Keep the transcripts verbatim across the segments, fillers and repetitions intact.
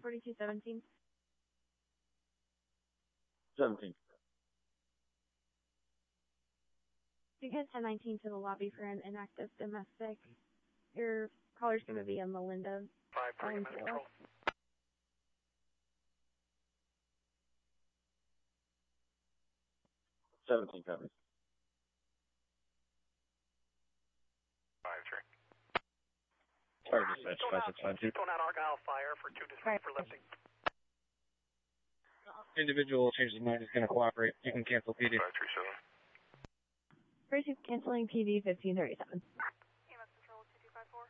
forty-two seventeen. seventeen. You can ten nineteen to the lobby for an inactive domestic. Your caller's going to be in Melinda. five three, control. seventeen copies. five three. Sorry, dispatch, five six five two. Going out Argyle Fire for two to three for lifting. Individual changes his mind, is going to cooperate. You can cancel P D. five three seven. First, canceling P D fifteen thirty-seven. E M S control two two five four.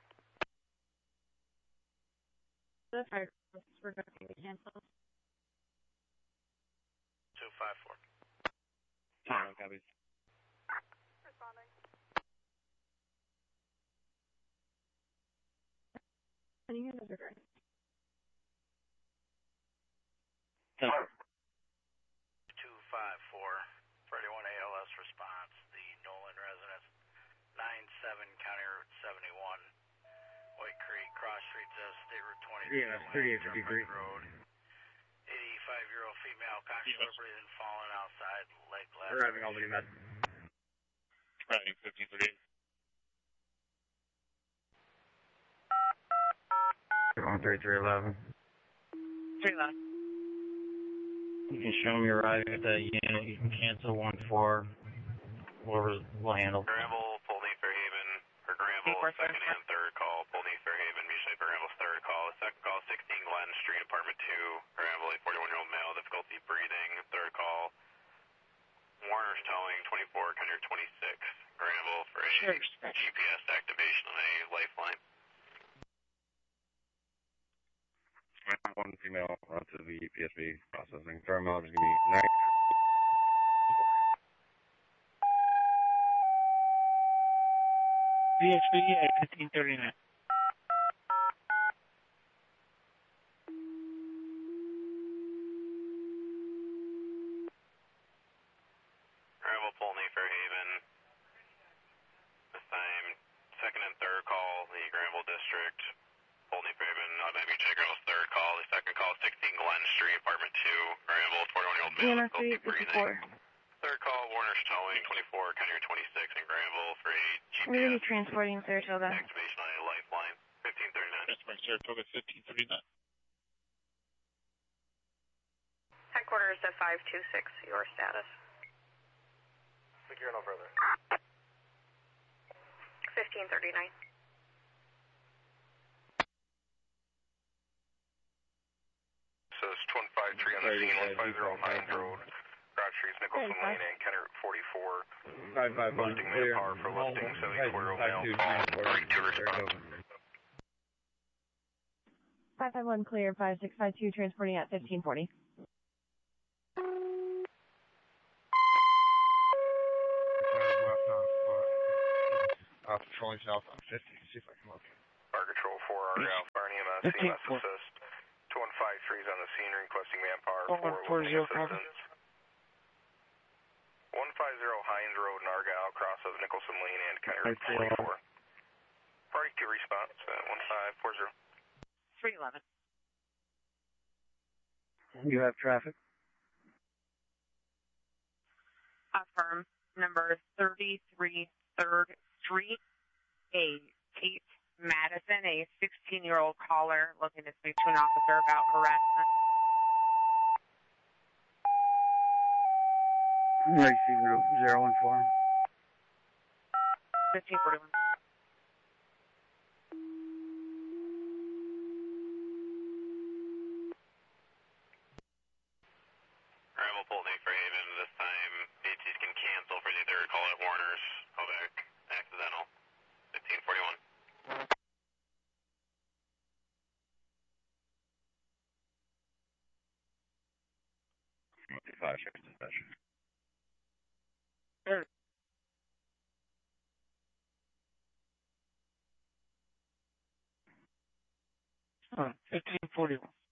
The fire we're going to cancel. two five four. Zero copies. Responding. Can you hear those regard? two five four. Freddie one A L S response. The Nolan residence. nine seven County Route seventy-one. White Creek, Cross Street, uh, State Route twenty-two. Yeah, thirty-eight fifty-three. Road. eighty-five-year-old female, conscious breathing, falling outside, leg left. Arriving Albany Med. Arriving fifteen thirty-eight. one thirty-three eleven. three eleven. You can show me arriving at the unit. You can cancel one four. Whoever will handle. Granville, Pulteney, Fairhaven, or Granville, second and third call. Pulteney, Fairhaven, Mutually for Granville's third call. Second call, sixteen Glen Street, apartment two. Granville, a forty-one-year-old male, difficulty breathing. Third call, Warner's towing, twenty-four, County twenty-six. Granville for a Sure. G P S activation on a lifeline. One female onto the P S B processing. Thermal is going to be nine. V X B at fifteen thirty-nine. Granville, Pulteney, Fairhaven. This time, second and third call, the Granville District. Pulteney, Fairhaven, uh, maybe check Granville's third call. The second call, sixteen Glen Street, apartment two. Granville, forty-one-year-old male, difficulty breathing. Third call, Warner's towing, twenty-four, County twenty-six, in Granville for a G P S. We're going to be transporting Saratoga. Activation on a lifeline, fifteen thirty-nine. That's my Saratoga fifteen thirty-nine. Headquarters at five two six, your status. Secure no further. fifteen thirty-nine. So it's one five three on the scene, one five zero Hines Road, Broad Streets, Nicholson Lane, and County Route forty-four. five five one Lifting clear. manpower for lifting, seventy-four-year-old male. five two response. five five one clear, five six five two transporting at fifteen forty. Uh, patrolling south on fifty. See if I can look. Fire Control four, Argyle, Fire and E M S, E M S assist. two one five three is on the scene, requesting manpower for lifting assistance. one five zero Hines Road in Argyle, cross of Nicholson Lane and County Route forty-four. Party two response, uh, one five four zero. three eleven. You have traffic? Affirm. Number thirty-three third Street, a Kate Madison, a sixteen-year-old caller looking to speak to an officer about harassment. Receiving route zero one four. fifteen forty-one. Granville, Pulteney, Fairhaven, this time A Ts can cancel for the third call at Warner's. Kovac, accidental. fifteen forty-one. Five six dispatch. Uh, fifteen forty-one.